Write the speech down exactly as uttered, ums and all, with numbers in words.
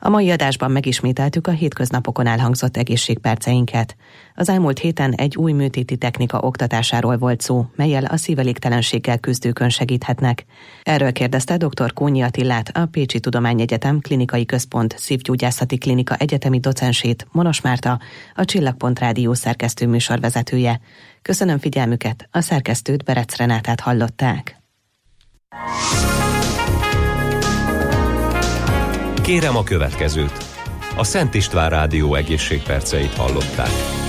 A mai adásban megismételtük a hétköznapokon elhangzott egészségperceinket. Az elmúlt héten egy új műtéti technika oktatásáról volt szó, mellyel a szívelégtelenséggel küzdőkön segíthetnek. Erről kérdezte dr. Kónyi Attilát, a Pécsi Tudományegyetem Klinikai Központ Szívgyógyászati Klinika egyetemi docensét, Monos Márta, a Csillagpont Rádió szerkesztő műsorvezetője. Köszönöm figyelmüket, a szerkesztőt, Berec Renátát hallották. Kérem a következőt. A Szent István Rádió egészségperceit hallották.